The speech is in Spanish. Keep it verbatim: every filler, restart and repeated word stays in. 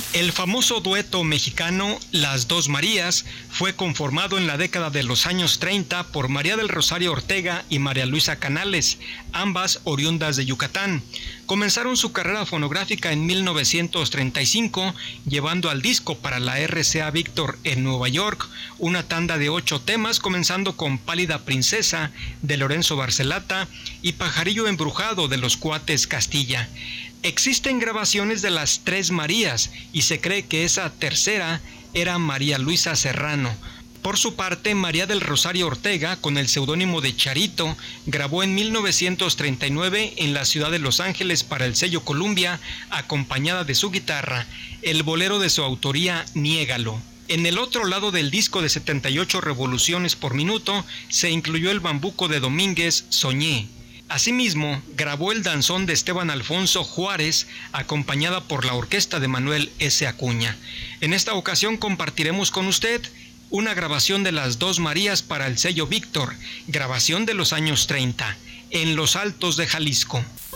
El famoso dueto mexicano Las Dos Marías fue conformado en la década de los años treinta por María del Rosario Ortega y María Luisa Canales, ambas oriundas de Yucatán. Comenzaron su carrera fonográfica en mil novecientos treinta y cinco, llevando al disco para la R C A Víctor en Nueva York una tanda de ocho temas, comenzando con Pálida Princesa de Lorenzo Barcelata y Pajarillo Embrujado de los Cuates Castilla. Existen grabaciones de las Tres Marías y se cree que esa tercera era María Luisa Serrano. Por su parte, María del Rosario Ortega, con el seudónimo de Charito, grabó en mil novecientos treinta y nueve en la ciudad de Los Ángeles para el sello Columbia, acompañada de su guitarra, el bolero de su autoría Niégalo. En el otro lado del disco de setenta y ocho revoluciones por minuto se incluyó el bambuco de Domínguez, Soñé. Asimismo, grabó el danzón de Esteban Alfonso Juárez, acompañada por la orquesta de Manuel S. Acuña. En esta ocasión compartiremos con usted una grabación de Las Dos Marías para el sello Víctor, grabación de los años treinta, en los Altos de Jalisco.